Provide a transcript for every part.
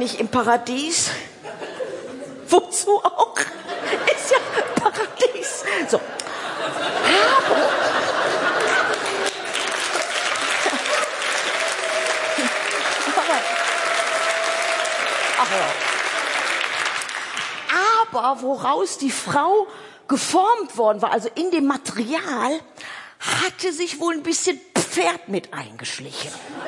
nicht im Paradies. Wozu auch? Ist ja Paradies. So. Aber woraus die Frau geformt worden war, also in dem Material, hatte sich wohl ein bisschen Pferd mit eingeschlichen.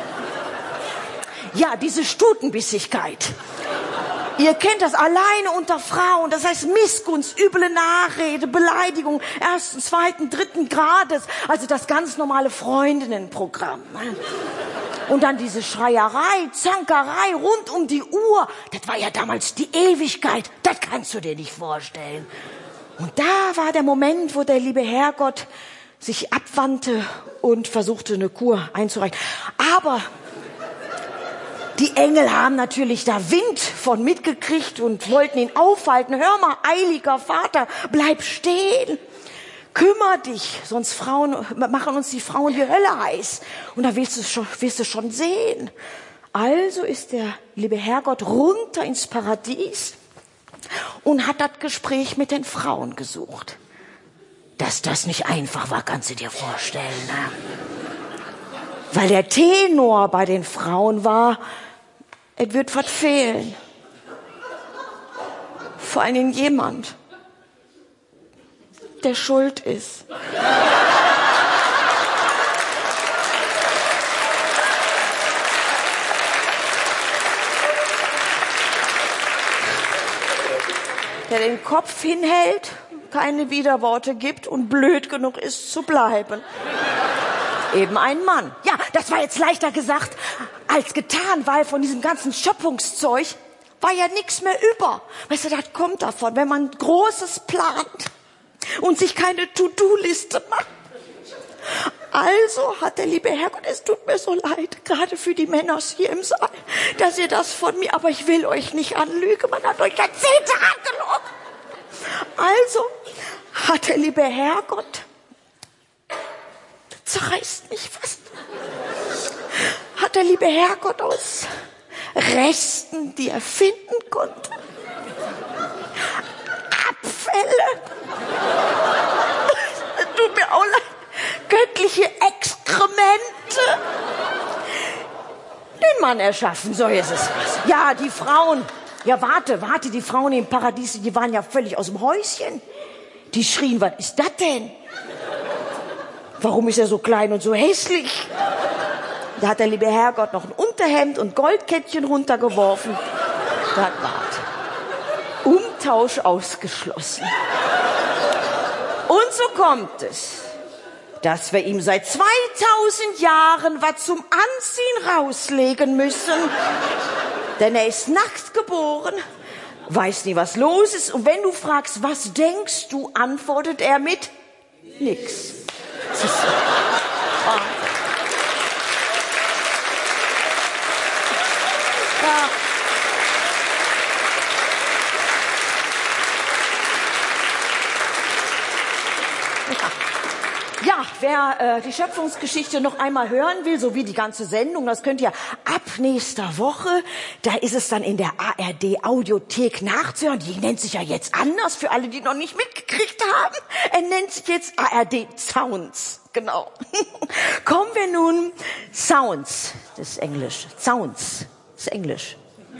Ja, diese Stutenbissigkeit. Ihr kennt das, alleine unter Frauen, das heißt Missgunst, üble Nachrede, Beleidigung 1., 2., 3. Grades, also das ganz normale Freundinnenprogramm. Und dann diese Schreierei, Zankerei rund um die Uhr, das war ja damals die Ewigkeit, das kannst du dir nicht vorstellen. Und da war der Moment, wo der liebe Herrgott sich abwandte und versuchte, eine Kur einzureichen. Aber die Engel haben natürlich da Wind von mitgekriegt und wollten ihn aufhalten. Hör mal, eiliger Vater, bleib stehen. Kümmer dich, sonst machen uns die Frauen die Hölle heiß. Und da wirst du schon sehen. Also ist der liebe Herrgott runter ins Paradies und hat das Gespräch mit den Frauen gesucht. Dass das nicht einfach war, kannst du dir vorstellen. Ne? Weil der Tenor bei den Frauen war, es wird was fehlen. Vor allen Dingen jemand, der schuld ist. Der den Kopf hinhält, keine Widerworte gibt und blöd genug ist zu bleiben. Eben ein Mann. Ja, das war jetzt leichter gesagt als getan, weil von diesem ganzen Schöpfungszeug war ja nichts mehr über. Weißt du, das kommt davon, wenn man Großes plant und sich keine To-Do-Liste macht. Also hat der liebe Herrgott, es tut mir so leid, gerade für die Männer hier im Saal, dass ihr das von mir, aber ich will euch nicht anlügen, man hat euch Jahrzehnte angelogen. Also hat der liebe Herrgott, zerreißt mich fast, hat der liebe Herrgott aus Resten, die er finden konnte, Abfälle, tut mir auch leid, göttliche Exkremente, den Mann erschaffen, so ist es was. Ja, die Frauen, ja warte, die Frauen im Paradies, die waren ja völlig aus dem Häuschen. Die schrien, was ist das denn? Warum ist er so klein und so hässlich? Da hat der liebe Herrgott noch ein Unterhemd und Goldkettchen runtergeworfen. Das war's. Umtausch ausgeschlossen. Und so kommt es, dass wir ihm seit 2000 Jahren was zum Anziehen rauslegen müssen. Denn er ist nackt geboren, weiß nie, was los ist. Und wenn du fragst, was denkst du, antwortet er mit nix. Ja. Ja, wer die Schöpfungsgeschichte noch einmal hören will, so wie die ganze Sendung, das könnt ihr ab nächster Woche, da ist es dann in der ARD Audiothek nachzuhören. Die nennt sich ja jetzt anders, für alle, die noch nicht mitgekriegt haben. Er nennt sich jetzt ARD Sounds, genau. Kommen wir nun, Sounds, das ist Englisch, Sounds, das ist Englisch.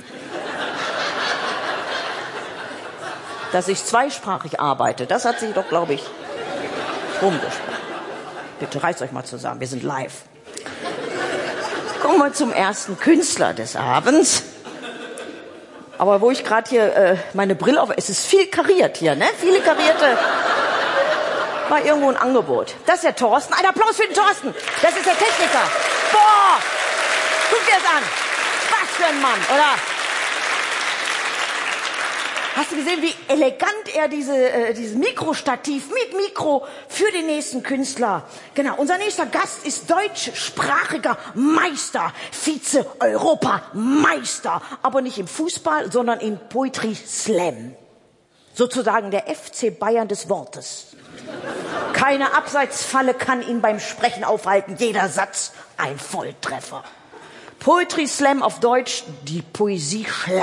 Dass ich zweisprachig arbeite, das hat sich doch, glaube ich, rumgesprochen. Bitte reißt euch mal zusammen, wir sind live. Kommen wir zum ersten Künstler des Abends. Aber wo ich gerade hier meine Brille auf... Es ist viel kariert hier, ne? Viele karierte... War irgendwo ein Angebot. Das ist der Thorsten. Ein Applaus für den Thorsten. Das ist der Techniker. Boah! Guck dir das an. Was für ein Mann, oder? Hast du gesehen, wie elegant er dieses Mikrostativ mit Mikro für den nächsten Künstler. Genau, unser nächster Gast ist deutschsprachiger Meister, Vize-Europameister. Aber nicht im Fußball, sondern in Poetry Slam. Sozusagen der FC Bayern des Wortes. Keine Abseitsfalle kann ihn beim Sprechen aufhalten. Jeder Satz ein Volltreffer. Poetry Slam auf Deutsch, die Poesie Schlacht.